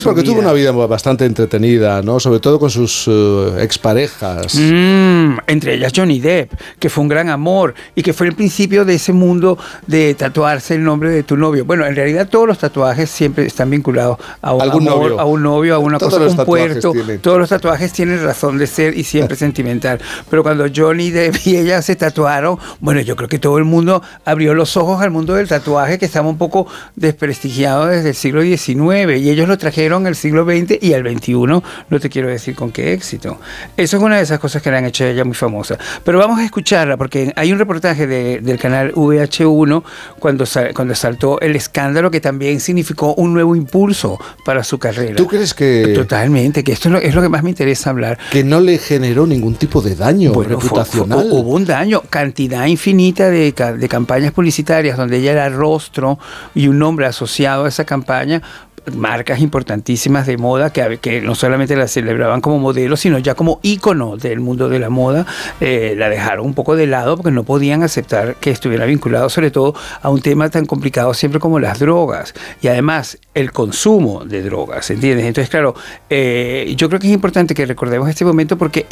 Porque tuvo una vida bastante entretenida, ¿no? Sobre todo con sus exparejas. Entre ellas Johnny Depp, que fue un gran amor y que fue el principio de ese mundo de tatuarse el nombre de tu novio. Bueno, en realidad todos los tatuajes siempre están vinculados a un amor, novio. A un novio, a una todos cosa, un puerto. Todos los tatuajes tienen razón de ser y siempre sentimental. Pero cuando Johnny Depp y ella se tatuaron, bueno, yo creo que todo el mundo abrió los ojos al mundo del tatuaje, que estaba un poco desprestigiado desde el siglo XIX, y ellos lo trajeron el siglo XX y al XXI, no te quiero decir con qué éxito. Eso es una de esas cosas que le han hecho a ella muy famosa. Pero vamos a escucharla, porque hay un reportaje del canal VH1 cuando saltó el escándalo, que también significó un nuevo impulso para su carrera. ¿Tú crees que...? Totalmente, que esto es lo que más me interesa hablar. Que no le generó ningún tipo de daño reputacional. Hubo un daño, cantidad infinita de campañas publicitarias donde ella era rostro y un nombre asociado a esa campaña. Marcas importantísimas de moda que no solamente la celebraban como modelo, sino ya como ícono del mundo de la moda, la dejaron un poco de lado porque no podían aceptar que estuviera vinculado sobre todo a un tema tan complicado siempre como las drogas y además el consumo de drogas, ¿entiendes? Entonces, claro, yo creo que es importante que recordemos este momento porque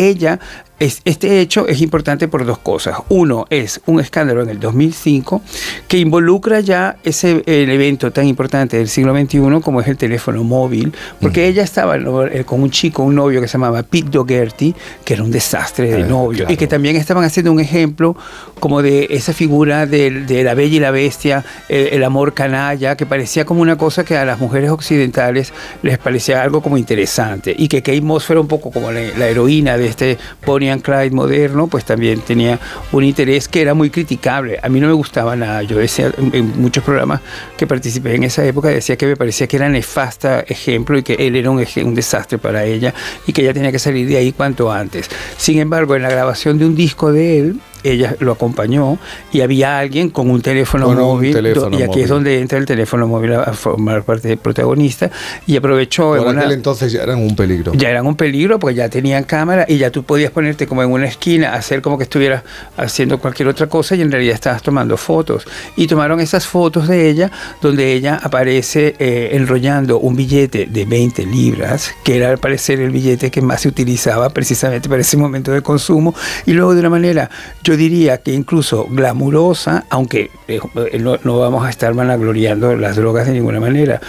este hecho es importante por dos cosas. Uno, es un escándalo en el 2005 que involucra ya el evento tan importante del siglo XXI como es el teléfono móvil, porque ella estaba con un novio que se llamaba Pete Doherty, que era un desastre de novio, claro. Y que también estaban haciendo un ejemplo como de esa figura de la bella y la bestia, el amor canalla, que parecía como una cosa que a las mujeres occidentales les parecía algo como interesante, y que Kate Moss fuera un poco como la heroína de este Bonnie and Clyde moderno, pues también tenía un interés que era muy criticable. A mí no me gustaba nada. Yo decía en muchos programas que participé en esa época, decía que me parecía que era nefasta ejemplo y que él era un desastre para ella y que ella tenía que salir de ahí cuanto antes. Sin embargo, en la grabación de un disco de él, ella lo acompañó y había alguien con un teléfono móvil, y aquí es donde entra el teléfono móvil a formar parte del protagonista, y aprovechó... Por aquel entonces ya eran un peligro. Ya eran un peligro porque ya tenían cámara y ya tú podías ponerte como en una esquina, hacer como que estuvieras haciendo cualquier otra cosa y en realidad estabas tomando fotos. Y tomaron esas fotos de ella donde ella aparece enrollando un billete de 20 libras, que era al parecer el billete que más se utilizaba precisamente para ese momento de consumo, y luego de una manera... Yo diría que incluso glamurosa, aunque no vamos a estar vanagloriando las drogas de ninguna manera,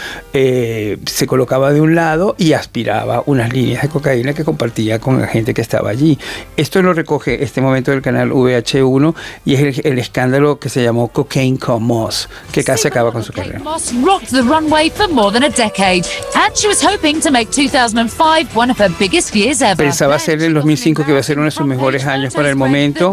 se colocaba de un lado y aspiraba unas líneas de cocaína que compartía con la gente que estaba allí. Esto lo recoge este momento del canal VH1 y es el escándalo que se llamó Cocaine con Moss, que casi acaba con su carrera. Moss rocked the runway for more than a decade, and she was hoping to make 2005 one of her biggest years ever. Pensaba ser en 2005 que iba a ser uno de sus mejores años para el momento.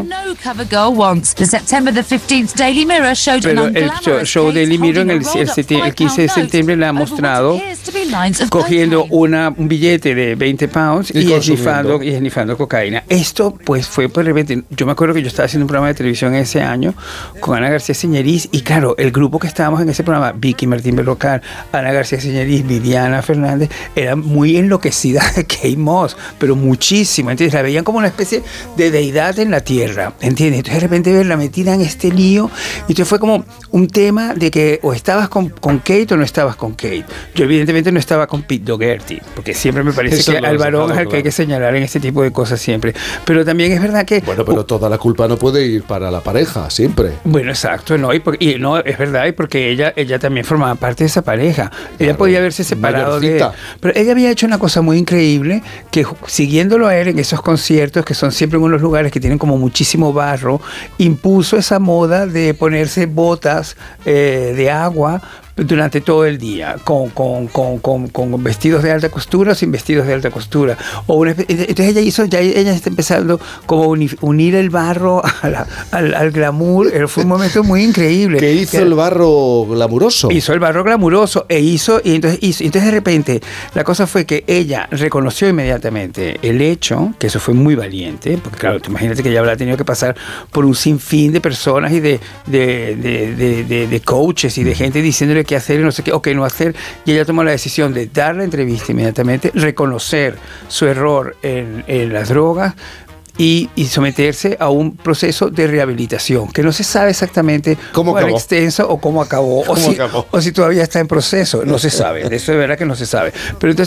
Pero el show Daily Mirror el 15 de septiembre la ha mostrado cogiendo un billete de 20 pounds y esnifando cocaína. Esto pues fue por repente. Yo me acuerdo que yo estaba haciendo un programa de televisión ese año con Ana García Señeriz y claro, el grupo que estábamos en ese programa, Vicky Martín Berrocal, Ana García Señeriz, Viviana Fernández, era muy enloquecida de Kate Moss, pero muchísimo. Entonces la veían como una especie de deidad en la tierra, ¿entiendes? Entonces de repente verla metida en este lío, y entonces fue como un tema de que o estabas con Kate o no estabas con Kate. Yo evidentemente no estaba con Pete Doherty, porque siempre me parece eso que al varón es al que hay que señalar en este tipo de cosas siempre. Pero también es verdad que... Bueno, pero toda la culpa no puede ir para la pareja, siempre. Bueno, exacto, no, y no, es verdad, y porque ella también formaba parte de esa pareja. Ella podía haberse separado de él. Pero ella había hecho una cosa muy increíble, que siguiéndolo a él en esos conciertos, que son siempre en unos lugares que tienen como muchísimo barro, impuso esa moda de ponerse botas de agua durante todo el día, con vestidos de alta costura o sin vestidos de alta costura. Entonces ella está empezando como unir el barro al glamour. Fue un momento muy increíble. ¿Qué hizo el barro glamuroso? Hizo el barro glamuroso y entonces de repente la cosa fue que ella reconoció inmediatamente el hecho, que eso fue muy valiente, porque claro, imagínate que ella habrá tenido que pasar por un sinfín de personas y de coaches y de gente diciéndole qué hacer y no sé qué, o qué no hacer, y ella tomó la decisión de dar la entrevista inmediatamente, reconocer su error en las drogas, y someterse a un proceso de rehabilitación, que no se sabe exactamente ¿Cómo cuán acabó? extenso o cómo acabó, o si todavía está en proceso, no se sabe, de eso de verdad que no se sabe. Pero entonces